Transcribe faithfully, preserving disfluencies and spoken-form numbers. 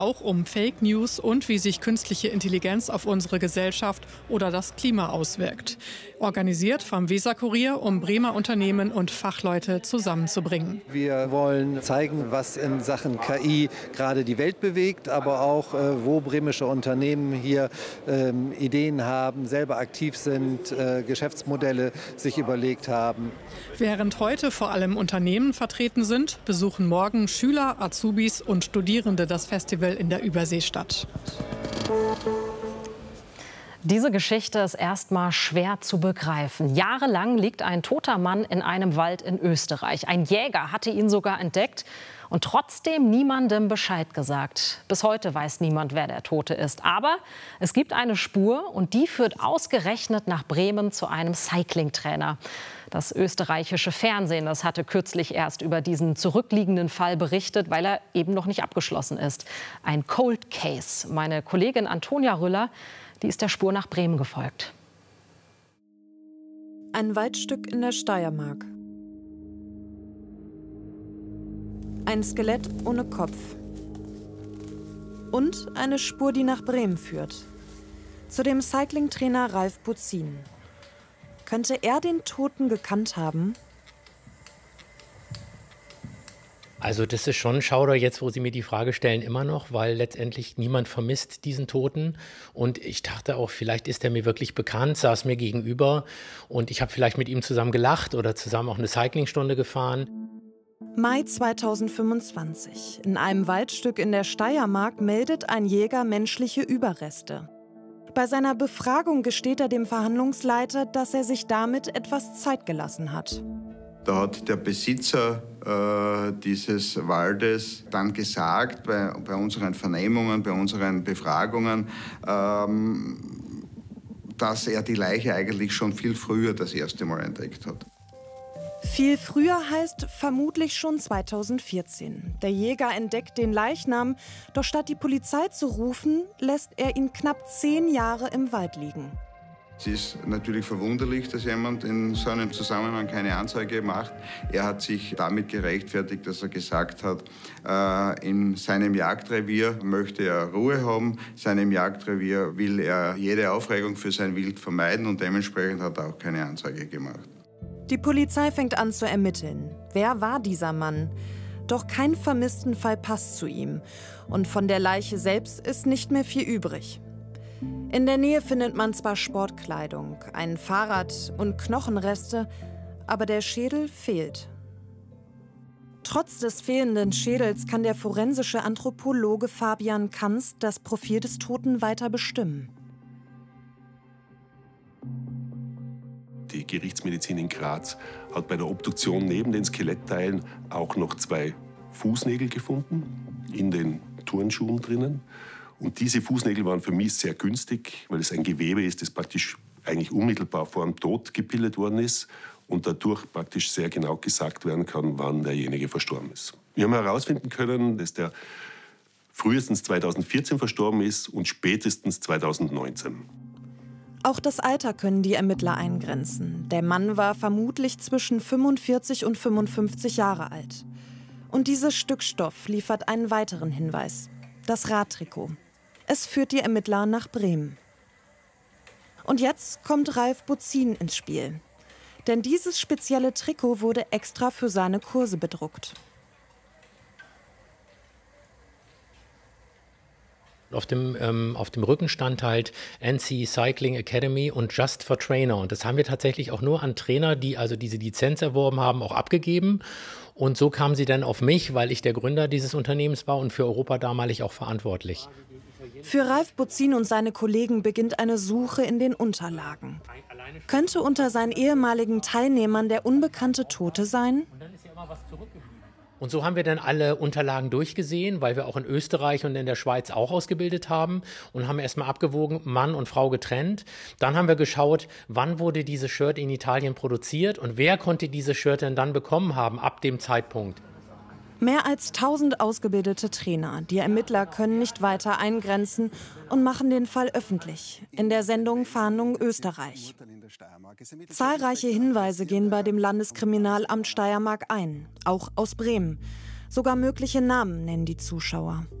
Auch um Fake News und wie sich künstliche Intelligenz auf unsere Gesellschaft oder das Klima auswirkt. Organisiert vom Weser-Kurier, um Bremer Unternehmen und Fachleute zusammenzubringen. Wir wollen zeigen, was in Sachen K I gerade die Welt bewegt, aber auch, äh, wo bremische Unternehmen hier ähm, Ideen haben, selber aktiv sind, äh, Geschäftsmodelle sich überlegt haben. Während heute vor allem Unternehmen vertreten sind, besuchen morgen Schüler, Azubis und Studierende das Festival in der Überseestadt. Diese Geschichte ist erstmal schwer zu begreifen. Jahrelang liegt ein toter Mann in einem Wald in Österreich. Ein Jäger hatte ihn sogar entdeckt und trotzdem niemandem Bescheid gesagt. Bis heute weiß niemand, wer der Tote ist. Aber es gibt eine Spur und die führt ausgerechnet nach Bremen zu einem Cycling-Trainer. Das österreichische Fernsehen, das hatte kürzlich erst über diesen zurückliegenden Fall berichtet, weil er eben noch nicht abgeschlossen ist. Ein Cold Case. Meine Kollegin Antonia Rüller, die ist der Spur nach Bremen gefolgt. Ein Waldstück in der Steiermark. Ein Skelett ohne Kopf. Und eine Spur, die nach Bremen führt. Zu dem Cycling-Trainer Ralf Buzin. Könnte er den Toten gekannt haben? Also das ist schon ein Schauder jetzt, wo Sie mir die Frage stellen, immer noch, weil letztendlich niemand vermisst diesen Toten. Und ich dachte auch, vielleicht ist er mir wirklich bekannt, saß mir gegenüber und ich habe vielleicht mit ihm zusammen gelacht oder zusammen auch eine Cyclingstunde gefahren. Mai zweitausendfünfundzwanzig. In einem Waldstück in der Steiermark meldet ein Jäger menschliche Überreste. Bei seiner Befragung gesteht er dem Verhandlungsleiter, dass er sich damit etwas Zeit gelassen hat. Da hat der Besitzer äh, dieses Waldes dann gesagt, bei, bei unseren Vernehmungen, bei unseren Befragungen, ähm, dass er die Leiche eigentlich schon viel früher das erste Mal entdeckt hat. Viel früher heißt vermutlich schon zweitausendvierzehn. Der Jäger entdeckt den Leichnam, doch statt die Polizei zu rufen, lässt er ihn knapp zehn Jahre im Wald liegen. Es ist natürlich verwunderlich, dass jemand in so einem Zusammenhang keine Anzeige macht. Er hat sich damit gerechtfertigt, dass er gesagt hat, äh, in seinem Jagdrevier möchte er Ruhe haben, in seinem Jagdrevier will er jede Aufregung für sein Wild vermeiden und dementsprechend hat er auch keine Anzeige gemacht. Die Polizei fängt an zu ermitteln. Wer war dieser Mann? Doch kein Vermisstenfall passt zu ihm. Und von der Leiche selbst ist nicht mehr viel übrig. In der Nähe findet man zwar Sportkleidung, ein Fahrrad und Knochenreste, aber der Schädel fehlt. Trotz des fehlenden Schädels kann der forensische Anthropologe Fabian Kanz das Profil des Toten weiter bestimmen. Die Gerichtsmedizin in Graz hat bei der Obduktion neben den Skelettteilen auch noch zwei Fußnägel gefunden, in den Turnschuhen drinnen. Und diese Fußnägel waren für mich sehr günstig, weil es ein Gewebe ist, das praktisch eigentlich unmittelbar vor dem Tod gebildet worden ist und dadurch praktisch sehr genau gesagt werden kann, wann derjenige verstorben ist. Wir haben herausfinden können, dass der frühestens zweitausendvierzehn verstorben ist und spätestens zweitausendneunzehn. Auch das Alter können die Ermittler eingrenzen. Der Mann war vermutlich zwischen fünfundvierzig und fünfundfünfzig Jahre alt. Und dieses Stück Stoff liefert einen weiteren Hinweis. Das Radtrikot. Es führt die Ermittler nach Bremen. Und jetzt kommt Ralf Buzin ins Spiel. Denn dieses spezielle Trikot wurde extra für seine Kurse bedruckt. Auf dem, ähm, auf dem Rücken stand halt N C Cycling Academy und Just for Trainer. Und das haben wir tatsächlich auch nur an Trainer, die also diese Lizenz erworben haben, auch abgegeben. Und so kamen sie dann auf mich, weil ich der Gründer dieses Unternehmens war und für Europa damalig auch verantwortlich. Für Ralf Buzin und seine Kollegen beginnt eine Suche in den Unterlagen. Könnte unter seinen ehemaligen Teilnehmern der unbekannte Tote sein? Und so haben wir dann alle Unterlagen durchgesehen, weil wir auch in Österreich und in der Schweiz auch ausgebildet haben und haben erstmal abgewogen, Mann und Frau getrennt. Dann haben wir geschaut, wann wurde dieses Shirt in Italien produziert und wer konnte dieses Shirt denn dann bekommen haben ab dem Zeitpunkt. Mehr als tausend ausgebildete Trainer. Die Ermittler können nicht weiter eingrenzen und machen den Fall öffentlich. In der Sendung Fahndung Österreich. Zahlreiche Hinweise gehen bei dem Landeskriminalamt Steiermark ein, auch aus Bremen. Sogar mögliche Namen nennen die Zuschauer.